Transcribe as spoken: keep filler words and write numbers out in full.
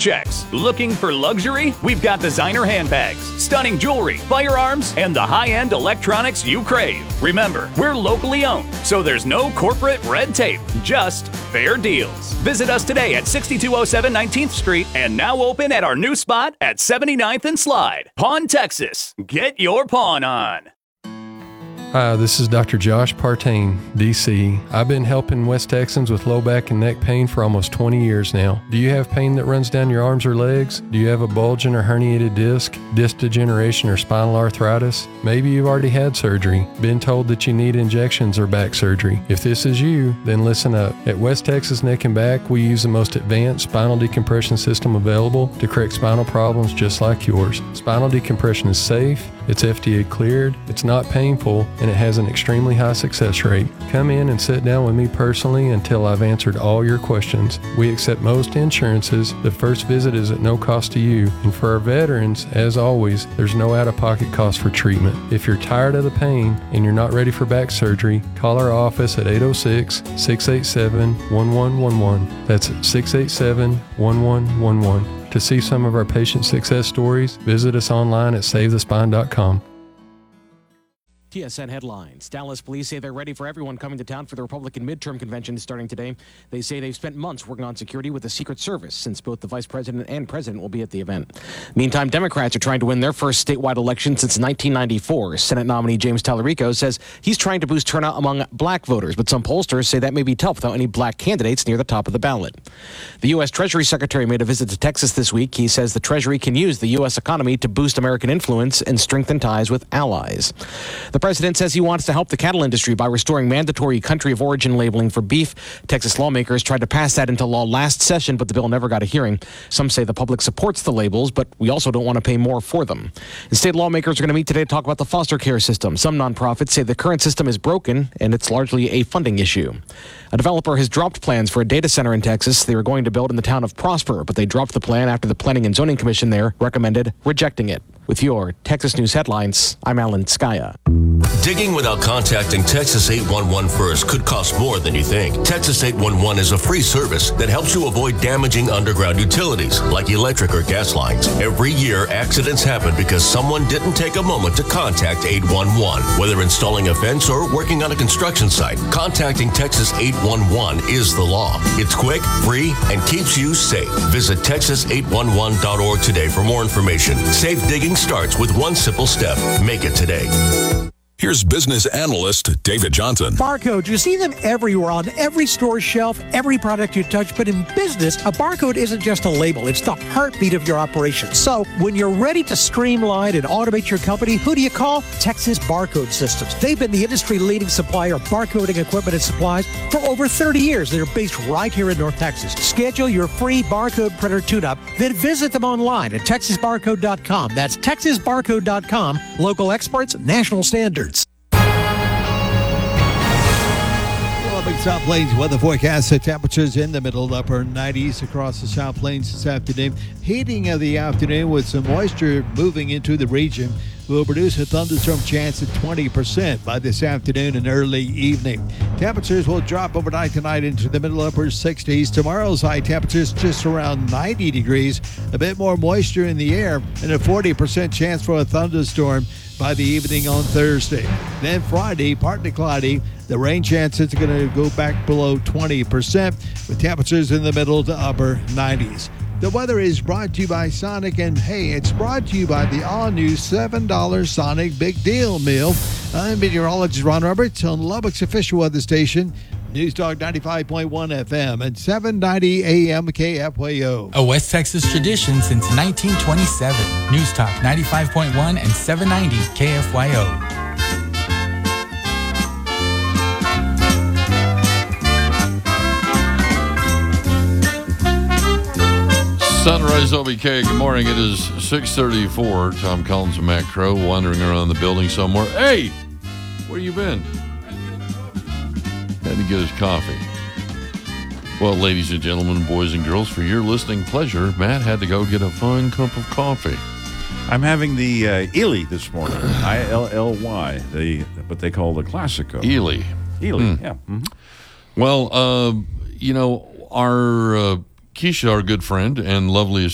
checks. Looking for luxury? We've got designer handbags, stunning jewelry, firearms, and the high-end electronics you crave. Remember, we're locally owned, so there's no corporate red tape, just fair deals. Visit us today at sixty-two oh seven nineteenth Street and now open at our new spot at seventy-ninth and Slide. Pawn, Texas. Get your pawn on. Hi, this is Doctor Josh Partain, D C. I've been helping West Texans with low back and neck pain for almost twenty years now. Do you have pain that runs down your arms or legs? Do you have a bulging or herniated disc, disc degeneration, or spinal arthritis? Maybe you've already had surgery, been told that you need injections or back surgery. If this is you, then listen up. At West Texas Neck and Back, we use the most advanced spinal decompression system available to correct spinal problems just like yours. Spinal decompression is safe, it's F D A cleared, it's not painful, and it has an extremely high success rate. Come in and sit down with me personally until I've answered all your questions. We accept most insurances. The first visit is at no cost to you. And for our veterans, as always, there's no out-of-pocket cost for treatment. If you're tired of the pain and you're not ready for back surgery, call our office at eight oh six, six eight seven, one one one one. That's six eight seven, one one one one. To see some of our patient success stories, visit us online at save the spine dot com. T S N headlines. Dallas police say they're ready for everyone coming to town for the Republican midterm convention starting today. They say they've spent months working on security with the Secret Service since both the vice president and president will be at the event. Meantime, Democrats are trying to win their first statewide election since nineteen ninety-four. Senate nominee James Tallarico says he's trying to boost turnout among black voters, but some pollsters say that may be tough without any black candidates near the top of the ballot. The U S. Treasury Secretary made a visit to Texas this week. He says the Treasury can use the U S economy to boost American influence and strengthen ties with allies. The president says he wants to help the cattle industry by restoring mandatory country of origin labeling for beef. Texas lawmakers tried to pass that into law last session, but the bill never got a hearing. Some say the public supports the labels, but we also don't want to pay more for them. And state lawmakers are going to meet today to talk about the foster care system. Some nonprofits say the current system is broken, and it's largely a funding issue. A developer has dropped plans for a data center in Texas they were going to build in the town of Prosper, but they dropped the plan after the Planning and Zoning Commission there recommended rejecting it. With your Texas News headlines, I'm Alan Skaya. Digging without contacting Texas eight one one first could cost more than you think. Texas eight one one is a free service that helps you avoid damaging underground utilities like electric or gas lines. Every year, accidents happen because someone didn't take a moment to contact eight one one. Whether installing a fence or working on a construction site, contacting Texas eight one one is the law. It's quick, free, and keeps you safe. Visit texas eight one one dot org today for more information. Safe digging starts with one simple step. Make it today. Here's business analyst David Johnson. Barcode, you see them everywhere on every store shelf, every product you touch. But in business, a barcode isn't just a label. It's the heartbeat of your operation. So when you're ready to streamline and automate your company, who do you call? Texas Barcode Systems. They've been the industry-leading supplier of barcoding equipment and supplies for over thirty years. They're based right here in North Texas. Schedule your free barcode printer tune-up, then visit them online at texas barcode dot com. That's texas barcode dot com. Local experts, national standards. South Plains weather forecast. The temperatures in the middle to upper nineties across the South Plains this afternoon. Heating of the afternoon with some moisture moving into the region will produce a thunderstorm chance at twenty percent by this afternoon and early evening. Temperatures will drop overnight tonight into the middle upper sixties. Tomorrow's high temperatures just around ninety degrees. A bit more moisture in the air and a forty percent chance for a thunderstorm by the evening on Thursday. Then Friday, partly cloudy. The rain chances are going to go back below twenty percent with temperatures in the middle to upper nineties. The weather is brought to you by Sonic, and hey, it's brought to you by the all-new seven dollar Sonic Big Deal Meal. I'm meteorologist Ron Roberts on Lubbock's official weather station, News Talk ninety-five point one F M and seven ninety A M K F Y O. A West Texas tradition since nineteen twenty-seven. News Talk ninety-five point one and seven ninety K F Y O. Sunrise O B K, good morning. It is six thirty-four. Tom Collins and Matt Crow wandering around the building somewhere. Hey, where you been? Had to get his coffee. Well, ladies and gentlemen, boys and girls, for your listening pleasure, Matt had to go get a fine cup of coffee. I'm having the uh, Illy this morning. I L L Y, the what they call the Classico. Illy. Illy, mm. yeah. Mm-hmm. Well, uh, you know, our uh, Keisha, our good friend and lovely